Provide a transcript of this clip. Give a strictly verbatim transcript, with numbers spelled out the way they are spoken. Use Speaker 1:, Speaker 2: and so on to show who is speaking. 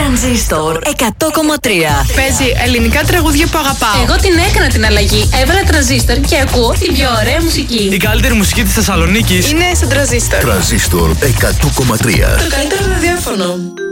Speaker 1: Τρανζίστορ εκατό κόμμα τρία.
Speaker 2: Παίζει ελληνικά τραγούδια που αγαπάω.
Speaker 3: Εγώ την έκανα την αλλαγή. Έβαλα τρανζίστορ και ακούω την πιο ωραία μουσική.
Speaker 4: Η καλύτερη μουσική της Θεσσαλονίκης
Speaker 2: είναι στο Τρανζίστορ.
Speaker 5: Τρανζίστορ εκατό κόμμα τρία.
Speaker 2: Το καλύτερο ραδιόφωνο.